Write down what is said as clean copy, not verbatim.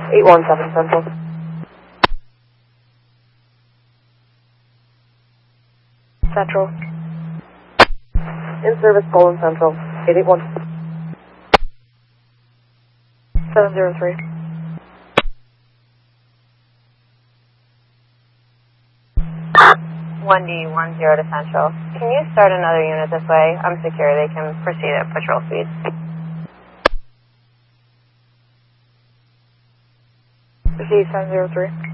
817 Central. Central. In service, Poland Central. 881. 703. One D10 to Central. Can you start another unit this way? I'm secure. They can proceed at patrol speed. Proceed 703.